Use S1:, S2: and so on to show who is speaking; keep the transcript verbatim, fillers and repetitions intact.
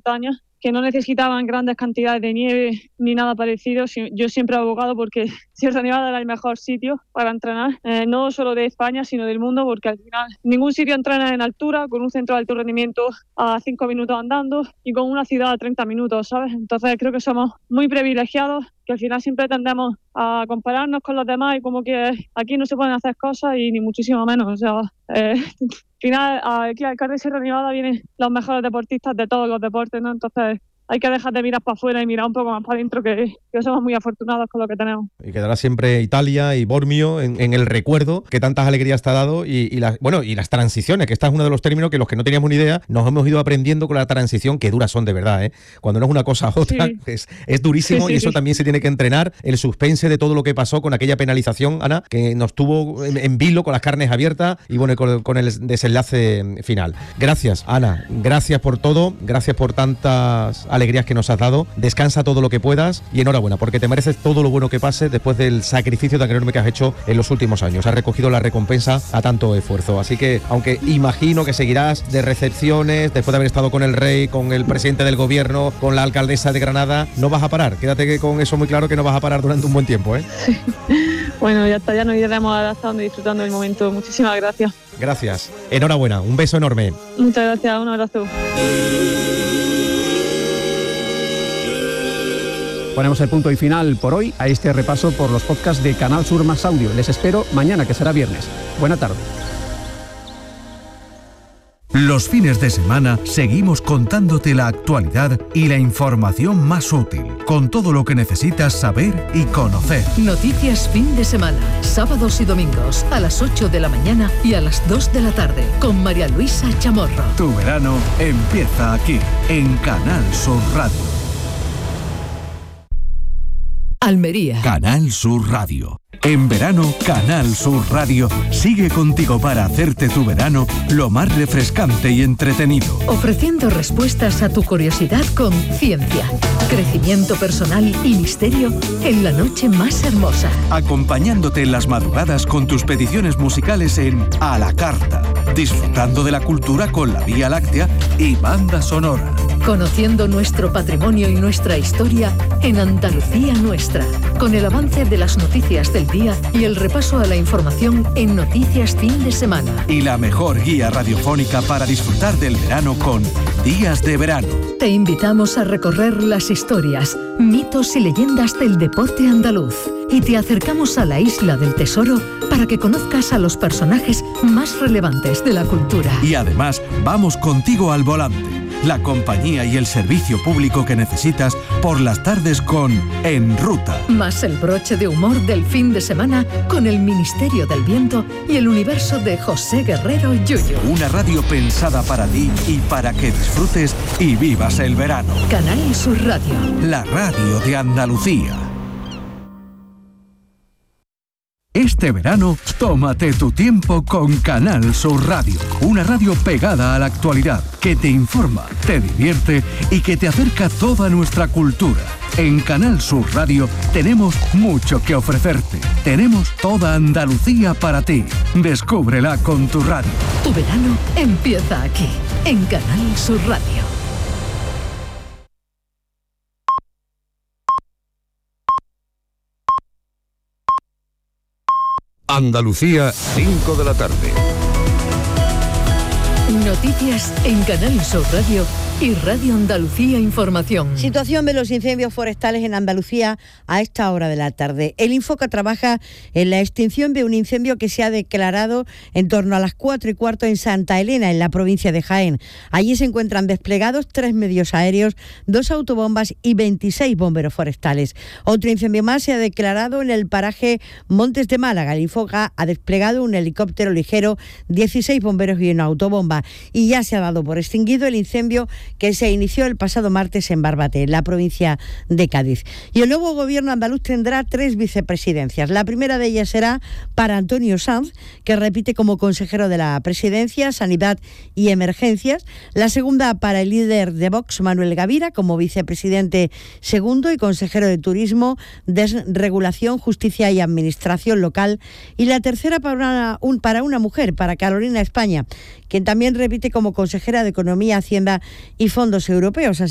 S1: montañas, que no necesitaban grandes cantidades de nieve ni nada parecido. Yo siempre he abogado porque Sierra Nevada era el mejor sitio para entrenar, eh, no solo de España, sino del mundo, porque al final ningún sitio entrena en altura, con un centro de alto rendimiento a cinco minutos andando y con una ciudad a treinta minutos, ¿sabes? Entonces creo que somos muy privilegiados, que al final siempre tendemos a compararnos con los demás y como que aquí no se pueden hacer cosas y ni muchísimo menos, o sea... Eh, Al final, aquí al Carre Sierra Nevada vienen los mejores deportistas de todos los deportes, ¿no? Entonces hay que dejar de mirar para afuera y mirar un poco más para adentro, que, que somos muy afortunados con lo que tenemos.
S2: Y quedará siempre Italia y Bormio en, en el recuerdo que tantas alegrías te ha dado y, y las bueno y las transiciones, que esta es uno de los términos que los que no teníamos ni idea nos hemos ido aprendiendo con la transición, que duras son de verdad, ¿eh? Cuando no es una cosa a otra, sí. es, es durísimo, sí, sí, y eso sí. también se tiene que entrenar, el suspense de todo lo que pasó con aquella penalización, Ana, que nos tuvo en, en vilo, con las carnes abiertas y bueno, con, con el desenlace final. Gracias, Ana, gracias por todo, gracias por tantas alegrías que nos has dado. Descansa todo lo que puedas y enhorabuena, porque te mereces todo lo bueno que pase después del sacrificio tan enorme que has hecho en los últimos años. Has recogido la recompensa a tanto esfuerzo. Así que, aunque imagino que seguirás de recepciones, después de haber estado con el rey, con el presidente del gobierno, con la alcaldesa de Granada, no vas a parar. Quédate con eso muy claro, que no vas a parar durante un buen tiempo, ¿eh?
S1: Sí. Bueno, ya está, ya nos iremos adaptando y disfrutando del momento. Muchísimas gracias.
S2: Gracias. Enhorabuena. Un beso enorme.
S1: Muchas gracias. Un abrazo.
S3: Ponemos el punto y final por hoy a este repaso por los podcasts de Canal Sur Más Audio. Les espero mañana, que será viernes. Buena tarde.
S4: Los fines de semana seguimos contándote la actualidad y la información más útil, con todo lo que necesitas saber y conocer.
S5: Noticias fin de semana, sábados y domingos, a las ocho de la mañana y a las dos de la tarde, con María Luisa Chamorro.
S4: Tu verano empieza aquí, en Canal Sur Radio.
S5: Almería.
S4: Canal Sur Radio. En verano, Canal Sur Radio sigue contigo para hacerte tu verano lo más refrescante y entretenido.
S5: Ofreciendo respuestas a tu curiosidad con ciencia, crecimiento personal y misterio en la noche más hermosa.
S4: Acompañándote en las madrugadas con tus peticiones musicales en A la Carta. Disfrutando de la cultura con la Vía Láctea y banda sonora.
S5: Conociendo nuestro patrimonio y nuestra historia en Andalucía Nuestra, con el avance de las noticias del día y el repaso a la información en Noticias Fin de Semana.
S4: Y la mejor guía radiofónica para disfrutar del verano con Días de Verano.
S5: Te invitamos a recorrer las historias, mitos y leyendas del deporte andaluz. Y te acercamos a la Isla del Tesoro para que conozcas a los personajes más relevantes de la cultura.
S4: Y además, vamos contigo al volante. La compañía y el servicio público que necesitas por las tardes con En Ruta.
S5: Más el broche de humor del fin de semana con el Ministerio del Viento y el universo de José Guerrero Yuyu.
S4: Una radio pensada para ti y para que disfrutes y vivas el verano.
S5: Canal Sur Radio.
S4: La radio de Andalucía. Este verano, tómate tu tiempo con Canal Sur Radio, una radio pegada a la actualidad, que te informa, te divierte y que te acerca toda nuestra cultura. En Canal Sur Radio tenemos mucho que ofrecerte. Tenemos toda Andalucía para ti. Descúbrela con tu radio.
S5: Tu verano empieza aquí, en Canal Sur Radio.
S6: Andalucía, cinco de la tarde.
S5: Noticias en Canal Sur Radio y Radio Andalucía Información.
S7: Situación de los incendios forestales en Andalucía a esta hora de la tarde. El Infoca trabaja en la extinción de un incendio que se ha declarado en torno a las cuatro y cuarto en Santa Elena, en la provincia de Jaén. Allí se encuentran desplegados tres medios aéreos, dos autobombas y veintiséis bomberos forestales. Otro incendio más se ha declarado en el paraje Montes de Málaga. El Infoca ha desplegado un helicóptero ligero, dieciséis bomberos y una autobomba. Y ya se ha dado por extinguido el incendio que se inició el pasado martes en Barbate, en la provincia de Cádiz. Y el nuevo gobierno andaluz tendrá tres vicepresidencias. La primera de ellas será para Antonio Sanz, que repite como consejero de la Presidencia, Sanidad y Emergencias. La segunda para el líder de Vox, Manuel Gavira, como vicepresidente segundo y consejero de Turismo, Desregulación, Justicia y Administración Local. Y la tercera para una, un, para una mujer, para Carolina España, quien también repite como consejera de Economía, Hacienda y Fondos Europeos. Así